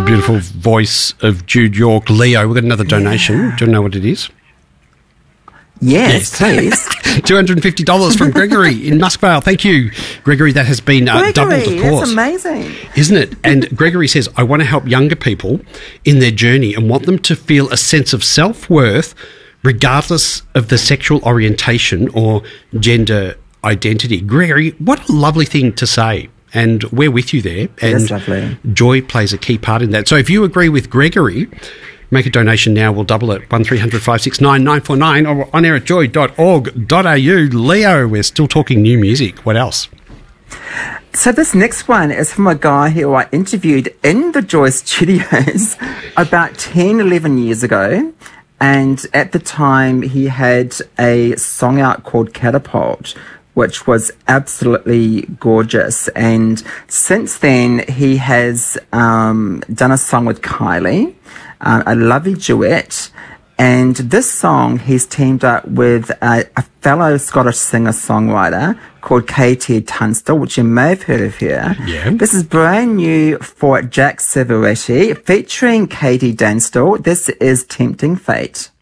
beautiful voice of Jude York. Leo, we've got another donation. Do you want to know what it is? Yes, please. $250 from Gregory in Muskvale. Thank you, Gregory. That has been doubled, of course. That's amazing. Isn't it? And Gregory says, I want to help younger people in their journey and want them to feel a sense of self-worth regardless of the sexual orientation or gender identity. Gregory, what a lovely thing to say. And we're with you there. And that's lovely. Joy plays a key part in that. So if you agree with Gregory, make a donation now. We'll double it. 1300 569 949 or on air at joy.org.au. Leo, we're still talking new music. What else? So this next one is from a guy who I interviewed in the Joy Studios about 10, 11 years ago. And at the time, he had a song out called Catapult, which was absolutely gorgeous. And since then, he has done a song with Kylie, a lovely duet. And this song, he's teamed up with a fellow Scottish singer-songwriter called Katie Tunstall, which you may have heard of her. Yeah. This is brand new for Jack Savoretti, featuring Katie Tunstall. This is Tempting Fate.